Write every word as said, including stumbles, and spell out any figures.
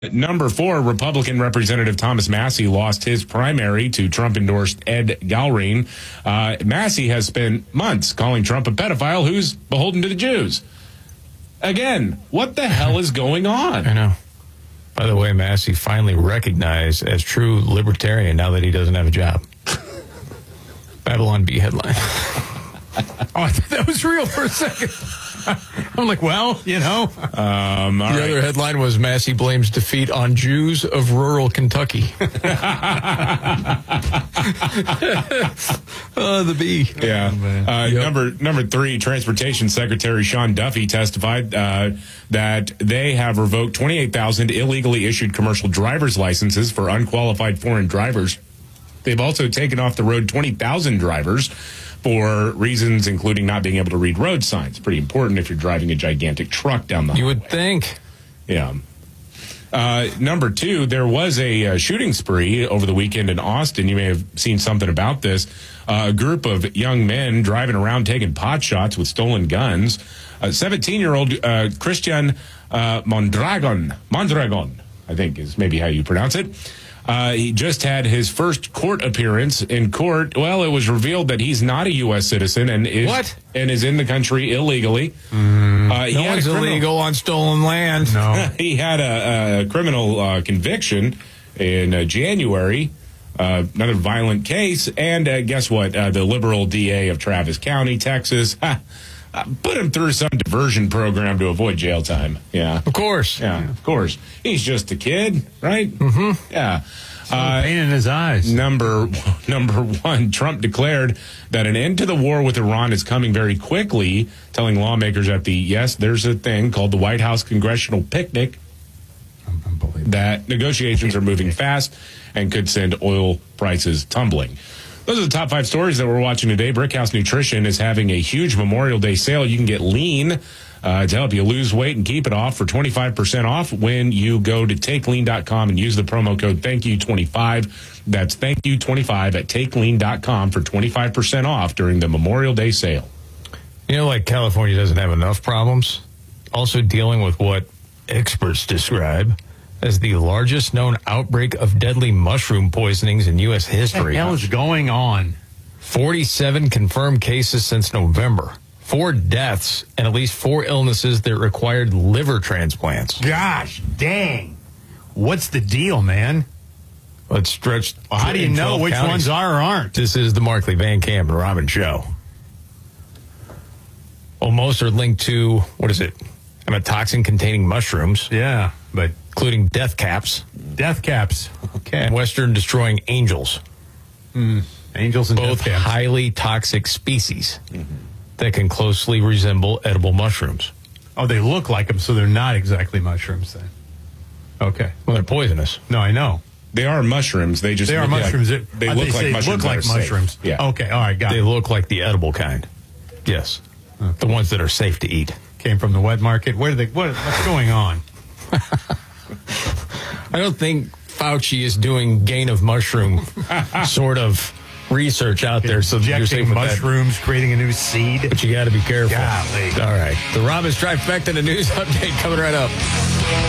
Number four, Republican Representative Thomas Massie lost his primary to Trump-endorsed Ed Galrain. Uh, Massie has spent months calling Trump a pedophile who's beholden to the Jews. Again, what the hell is going on? I know. By the way, Massie finally recognized as true libertarian now that he doesn't have a job. Babylon Bee headline. Oh, I thought that was real for a second. I'm like, well, you know. Um, the right. other headline was Massie blames defeat on Jews of rural Kentucky. Oh, the bee. Yeah. Oh, Uh, yep. Number number three, Transportation Secretary Sean Duffy testified uh, that they have revoked twenty-eight thousand illegally issued commercial driver's licenses for unqualified foreign drivers. They've also taken off the road twenty thousand drivers for reasons including not being able to read road signs. Pretty important if you're driving a gigantic truck down the highway. You would think. Yeah. Uh, number two, there was a uh, shooting spree over the weekend in Austin. You may have seen something about this. Uh, a group of young men driving around taking pot shots with stolen guns. A seventeen-year-old uh, Christian uh, Mondragon, Mondragon, I think is maybe how you pronounce it. Uh, he just had his first court appearance in court. Well, it was revealed that he's not a U S citizen and is What? and is in the country illegally. Mm, uh, he no had a one's criminal- illegal on stolen land. No. He had a, a criminal uh, conviction in uh, January, uh, another violent case, and uh, guess what? Uh, the liberal D A of Travis County, Texas, ha, uh, put him through some diversion program to avoid jail time. Yeah, Of course. yeah, of course. He's just a kid, right? Mm-hmm. Yeah. Uh, Pain in his eyes. Number number one, Trump declared that an end to the war with Iran is coming very quickly, telling lawmakers at the, yes, there's a thing called the White House Congressional Picnic, that negotiations are moving fast and could send oil prices tumbling. Those are the top five stories that we're watching today. Brickhouse Nutrition is having a huge Memorial Day sale. You can get lean uh, to help you lose weight and keep it off for twenty-five percent off when you go to take lean dot com and use the promo code thank you twenty-five. That's thank you twenty-five at take lean dot com for twenty-five percent off during the Memorial Day sale. You know, like California doesn't have enough problems. Also dealing with what experts describe as the largest known outbreak of deadly mushroom poisonings in U S What the history. hell is going on? forty-seven confirmed cases since November. Four deaths and at least four illnesses that required liver transplants. Gosh, dang. What's the deal, man? Let's stretch. Well, how do you know which ones are or aren't? This is the Markley, Van Camp, and Robin Show. Well, most are linked to, what is it? Toxin-containing mushrooms, Yeah, but including death caps death caps. Okay. and Western destroying angels. Mm, angels and Both death caps. highly toxic species that can closely resemble edible mushrooms. Oh, they look like them, so they're not exactly mushrooms then. Okay. Well, they're poisonous. No, I know. They are mushrooms. They just They are look like- mushrooms. they Uh, look say like mushrooms. look like that are safe. mushrooms. Yeah. Okay, all right, got They it. look like the edible kind. Yes. The ones that are safe to eat. Came from the wet market. Where do they, what, what's going on? I don't think Fauci is doing gain of mushroom sort of research out there. So you're safe Injecting with that. mushrooms, creating a new seed. But you got to be careful. Golly. All right. The Robin's Trifecta, the news update coming right up.